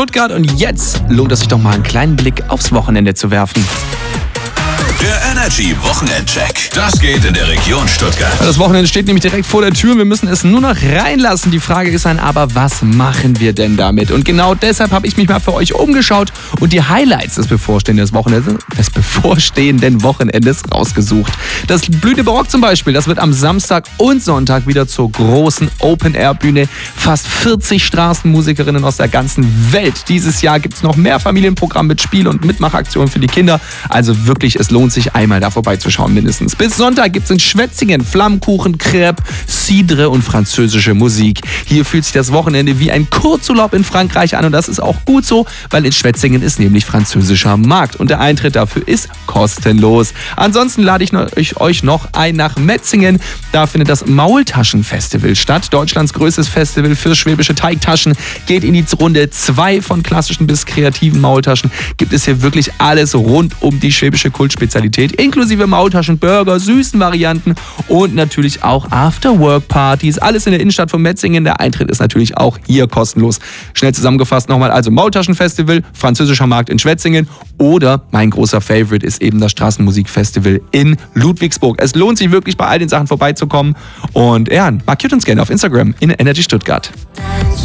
Stuttgart und jetzt lohnt es sich doch mal einen kleinen Blick aufs Wochenende zu werfen. Der Energy Wochenendcheck. Das geht in der Region Stuttgart. Das Wochenende steht nämlich direkt vor der Tür. Wir müssen es nur noch reinlassen. Die Frage ist aber was machen wir denn damit? Und genau deshalb habe ich mich mal für euch umgeschaut und die Highlights des bevorstehenden Wochenendes rausgesucht. Das Blühende Barock zum Beispiel, das wird am Samstag und Sonntag wieder zur großen Open-Air-Bühne. Fast 40 Straßenmusikerinnen aus der ganzen Welt. Dieses Jahr gibt es noch mehr Familienprogramm mit Spiel- und Mitmachaktionen für die Kinder. Also wirklich, es lohnt sich einmal da vorbeizuschauen mindestens. Bis Sonntag gibt es in Schwetzingen Flammkuchen, Crêpe, Cidre und französische Musik. Hier fühlt sich das Wochenende wie ein Kurzurlaub in Frankreich an und das ist auch gut so, weil in Schwetzingen ist nämlich französischer Markt und der Eintritt dafür ist kostenlos. Ansonsten lade ich euch noch ein nach Metzingen. Da findet das Maultaschenfestival statt. Deutschlands größtes Festival für schwäbische Teigtaschen geht in die Runde 2 von klassischen bis kreativen Maultaschen. Gibt es hier wirklich alles rund um die schwäbische Kultspezialität, inklusive Maultaschen, Burger, süßen Varianten und natürlich auch After-Work-Partys. Alles in der Innenstadt von Metzingen. Der Eintritt ist natürlich auch hier kostenlos. Schnell zusammengefasst nochmal, also Maultaschenfestival, französischer Markt in Schwetzingen oder mein großer Favorite ist eben das Straßenmusikfestival in Ludwigsburg. Es lohnt sich wirklich bei all den Sachen vorbeizukommen und markiert uns gerne auf Instagram in Energy Stuttgart.